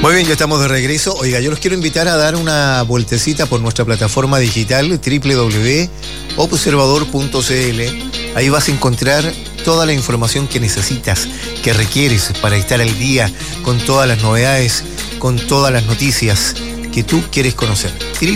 Muy bien, ya estamos de regreso. Oiga, yo los quiero invitar a dar una vueltecita por nuestra plataforma digital www.observador.cl. Ahí vas a encontrar toda la información que necesitas, que requieres para estar al día con todas las novedades, con todas las noticias que tú quieres conocer.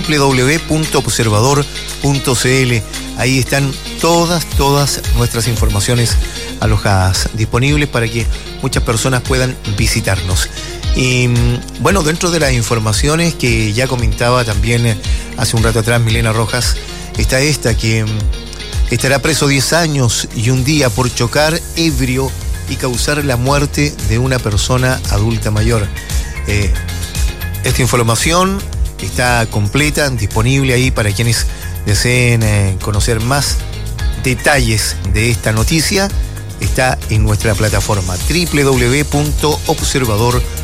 www.observador.cl. Ahí están todas nuestras informaciones alojadas, disponibles para que muchas personas puedan visitarnos. Y bueno, dentro de las informaciones que ya comentaba también hace un rato atrás Milena Rojas, está esta que estará preso 10 años y un día por chocar ebrio y causar la muerte de una persona adulta mayor. Esta información está completa, disponible ahí para quienes deseen conocer más detalles de esta noticia. Está en nuestra plataforma www.observador.cl.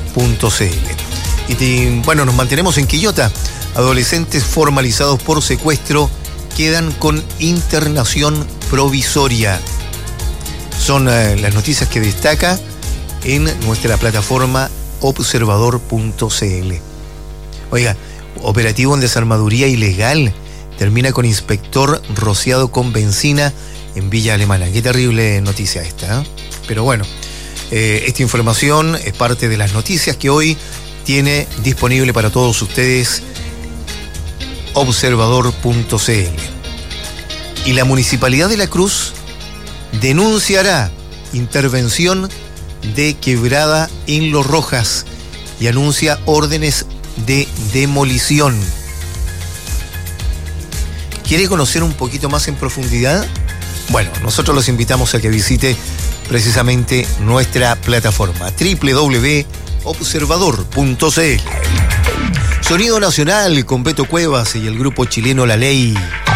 Y bueno, nos mantenemos en Quillota. Adolescentes formalizados por secuestro quedan con internación provisoria. Son las noticias que destaca en nuestra plataforma observador.cl. Oiga, operativo en desarmaduría ilegal termina con inspector rociado con benzina en Villa Alemana. Qué terrible noticia esta, ¿eh? Pero bueno, esta información es parte de las noticias que hoy tiene disponible para todos ustedes observador.cl. Y la Municipalidad de La Cruz denunciará intervención de quebrada en Los Rojas y anuncia órdenes de demolición. ¿Quiere conocer un poquito más en profundidad? Bueno, nosotros los invitamos a que visite precisamente nuestra plataforma www.observador.cl. Sonido Nacional con Beto Cuevas y el grupo chileno La Ley.